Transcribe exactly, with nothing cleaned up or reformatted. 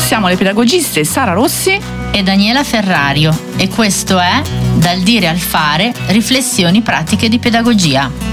Siamo le pedagogiste Sara Rossi e Daniela Ferrario e questo è Dal dire al fare, riflessioni pratiche di pedagogia.